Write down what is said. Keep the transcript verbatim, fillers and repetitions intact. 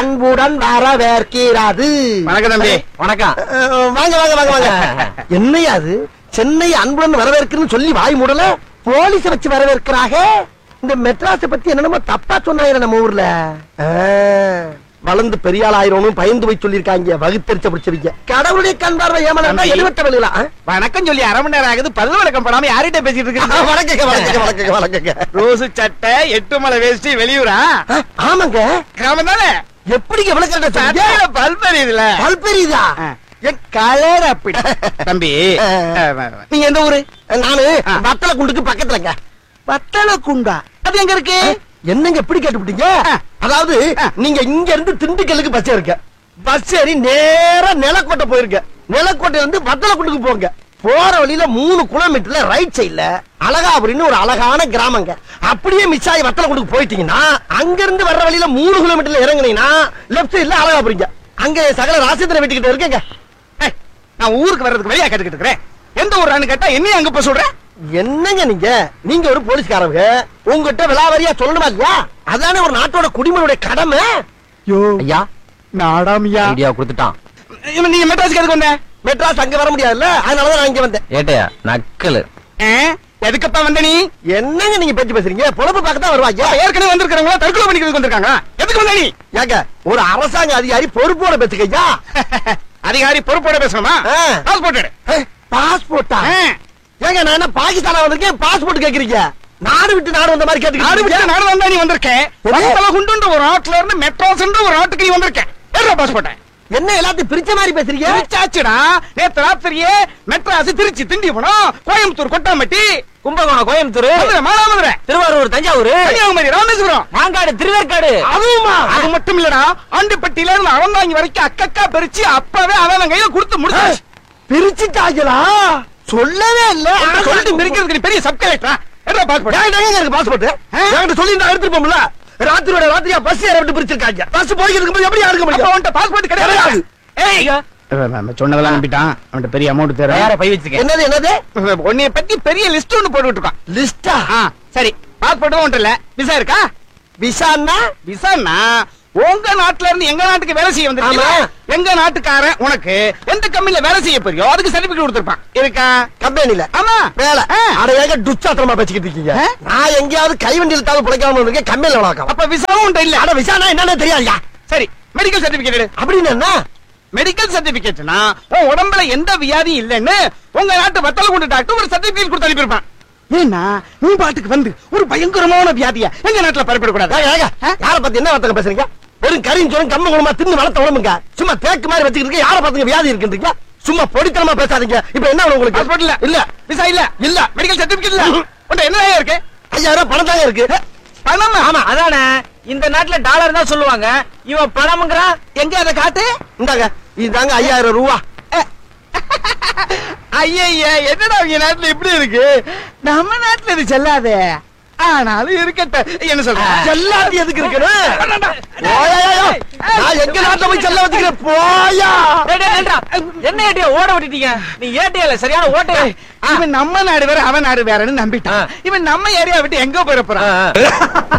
அன்புடன் வரவேற்கிறது. வணக்கம் தம்பி. வணக்கம். வாங்க வாங்க வாங்க வாங்க. என்னையா அது சென்னை அன்புடன் வரவேற்கிறன்னு சொல்லி வாய் மூடல போலீஸ வச்சு வரவேற்கிறாக. இந்த மெட்ராஸ பத்தி என்னென்னமோ தப்பா சொன்னாங்க நம்ம ஊர்ல. வளர்ந்து பெரியாள் ஆயிரம் பயந்து போய் சொல்லிருக்காங்க. வகுத்தறிச்ச பிடிச்சவங்க கடவுளுடைய கண் பார்வை ஏமாந்தா எழுவட்ட வெளியில வணக்கம் சொல்லி அரை மணி நேரம் ஆகுது. பதில் வணக்கம் படாம யார்கிட்ட பேசிட்டு இருக்கு? வணக்கங்க வணக்கங்க வணக்கங்க வணக்கங்க. ரோஸ் சட்டை எட்டு மலை வேஷ்டி வெளியூரா? ஆமாங்க. கிராமம் தானே. எப்படி எவ்வளவு கரெக்டா பல்பெரியுதுல பல்பெரியுதா கலர் அப்படி. தம்பி நீங்க எந்த ஊரு? நானு வத்தல குண்டுக்கு பக்கத்துலங்க. வத்தல குண்டா? அது எங்க இருக்கு? என்னங்க எப்படி கேட்டுப்பிட்டீங்க? அதாவது நீங்க இங்க இருந்து திண்டுக்கல்லுக்கு பஸ் இருக்க. பஸ் ஏறி நேரா நிலக்கோட்டை போயிருக்க. நிலக்கோட்டை வந்து வத்தல குண்டுக்கு போங்க. போற வழியில மூணு கிலோமீட்டர்ல ரைட் சைட்ல அழகாபுரின்னு ஒரு அழகான கிராமங்க. அப்படியே மிஸ் ஆகி வத்தல குண்டுக்கு போயிட்டீங்கன்னா அங்க இருந்து வர்ற வழியில மூணு கிலோமீட்டர்ல இறங்குனீங்கன்னா லெப்ட் சைட்ல அழகாபுரிங்க. அங்க சகல ராசேந்திர வீட்டுக்கிட்ட இருக்கேங்க. நான் ஊருக்கு வர்றதுக்கு வெளியா கேட்டுக்கிட்டு இருக்கிறேன். எந்த ஊரான்னு கேட்டா என்னையும் அங்க போய் சொல்றேன். என்னங்க நீங்க நீங்க ஒரு போலீஸ்காரங்க, உங்ககிட்ட விலாவரியா சொல்லணுமா இல்லையா? அதானே ஒரு நாட்டோட குடிமனுடைய கடமை. ஐயா நாடாமியா ஐடியா கொடுத்துட்டான். நீங்க மெட்ராஸ்க்கு எதுக்கு வந்த? மெட்ராஸ் அங்க வர முடியாதுல்ல, அதனாலதான் நான் இங்க வந்தேன். ஏட்டையா நக்கலு. எதுக்கப்பா வந்த நீ? என்னங்க நீங்க பேச்சு பேசுறீங்க? பொழப்பு பார்க்கத்தான் வருவாங்க. ஏற்கனவே வந்திருக்காங்களா தற்கொலை பண்ணிக்கிறதுக்கு வந்திருக்காங்க. எதுக்கு வந்த நீ? ஏங்க ஒரு அரசாங்க அதிகாரி பொறுப்போட பேசுக்கையா? அதிகாரி பொறுப்போட பேசணுமா? பாஸ்போர்ட் பாஸ்போர்ட்டா? ஏங்க நான் என்ன பாகிஸ்தானா வந்திருக்கேன் பாஸ்போர்ட் கேக்குறீங்க? நாடு விட்டு நாடு வந்த மாதிரி கேட்டு நாடு விட்டு நாடு வந்தா நீ வந்திருக்கேன். குண்டுன்ற ஒரு நாட்டுல இருந்து மெட்ராஸ்ன்ற ஒரு நாட்டுக்கு நீ வந்திருக்கேன். ஏறா பாஸ்போர்ட். என்ன எல்லாத்தையும் பிரிச்ச மாதிரி பேசுறீங்க? பிரிச்சாச்சுடா. நேத்து ராத்திரியே மெட்ராஸ் திருச்சி திண்டிவனம் கோயம்புத்தூர் கொட்டாம்பட்டி கும்பகோணம் கோயம்புத்தூர் மானாமதுரை திருவாரூர் தஞ்சாவூர் கன்னியாகுமரி ராமேஸ்வரம் மாங்காடு திருவேற்காடு அதுவுமா? அது மட்டும் இல்லடா ஆண்டிப்பட்டியில இருந்து அறந்தாங்கி வரைக்கும் அக்கக்கா பிரிச்சு அப்பவே அவன் கையில கொடுத்து முடிச்சாச்சு. பிரிச்சுட்டாங்களா? சொல்லவே இல்ல. சொல்லிட்டு பிரிக்கிறதுக்கு நீ பெரிய சப் கலெக்டரா? என்ன பாஸ்போர்ட்? எனக்கு பாஸ்போர்ட் என்கிட்ட சொல்லி நான் எடுத்துட்டு ராத்திரியோட ராத்திரியா பஸ் ஏற விட்டு பிரிச்சிருக்காங்க. பஸ் போய்க்கிறதுக்கு எப்படி யாருக்க முடியும்? அவன்கிட்ட பாஸ்போர்ட் கிடையாது. ஏய் சொன்னதெல்லாம் நம்பிட்டான். அவன்கிட்ட பெரிய அமௌண்ட் தேவை. யார பை வச்சிருக்க? என்னது என்னது? உன்னைய பத்தி பெரிய லிஸ்ட் ஒன்னு போட்டு விட்டுருக்கான். லிஸ்டா? சரி பாஸ்போர்ட் ஒன்றும் இல்ல. விசா இருக்கா? விசான்னா? விசான்னா உங்க நாட்டுல இருந்து எங்க நாட்டுக்கு வேலை செய்ய வந்திருக்கீங்க. எங்க நாட்டுக்காரன் உனக்கு எந்த கம்பெனில வேலை செய்ய போறியோ அதுக்கு சர்டிபிகேட் கொடுத்திருப்பான். இருக்கா? கம்பெனில? ஆமா. வேலை. அட ஏங்க துச்சாத்திரமா பேசிக்கிட்டு இருக்கீங்க. நான் எங்கயாவது கைவண்டியில தாங்க பிழைக்காம வந்திருக்கேன். கம்பெனில வளர்க்கலாம். அப்ப விசாவும் உண்டு இல்ல? அட விசானா என்னன்னு தெரியாதுயா. சரி மெடிக்கல் சர்டிபிகேட் அப்படின்னு என்ன? மெடிக்கல் சர்டிபிகேட்னா உன் உடம்புல எந்த வியாதியும் இல்லன்னு உங்க நாட்டு வத்தல கொண்டு டாக்டர் ஒரு சர்டிபிகேட் கொடுத்து அனுப்பியிருப்பான். ஏன்னா நீ பாட்டுக்கு வந்து ஒரு பயங்கரமான வியாதியா எங்க நாட்டுல பரப்பிடக்கூடாது. யார பத்தி என்ன வார்த்தை பேசுறீங்க? வெறும் கரியும் சொல்லும் கம்ம குணமா தின்னு வளர்த்த உடம்புங்க. சும்மா தேக்கு மாதிரி வச்சுக்கிட்டு யார பாத்துங்க வியாதி இருக்குன்றீங்க? சும்மா பொடித்தனமா பேசாதீங்க. இப்ப என்ன உங்களுக்கு? பாஸ்போர்ட் இல்ல, இல்ல விசா இல்ல, இல்ல மெடிக்கல் சர்டிபிகேட் இல்ல. உன்ட என்ன இருக்கு? ஐயாயிரம் பணம் தாங்க இருக்கு. பணம்? ஆமா அதானே. இந்த நாட்டுல டாலர் தான் சொல்லுவாங்க. இவன் பணம்ங்கறான். எங்க அத காட்டு? இந்தாங்க இதுதாங்க ஐயாயிரம் ரூபா. ஐயா என்னடா உங்க நாட்டுல இப்படி இருக்கு? நம்ம நாட்டுல இது செல்லாதே. ஆனாலும் இருக்கட்டும். என்ன சொல்ற? செல்லாது எதுக்கு இருக்கு? நான் எங்க நாட்டுல போய் செல்ல வச்சுக்கிறேன். போயா என்ன ஏட்டியா ஓட விட்டுட்டீங்க? நீ ஏட்டியா சரியான ஓட்ட. இவன் நம்ம நாடு வேற அவன் நாடு வேறன்னு நம்பிட்டான். இவன் நம்ம ஏரியா விட்டு எங்க போயிட போறான்?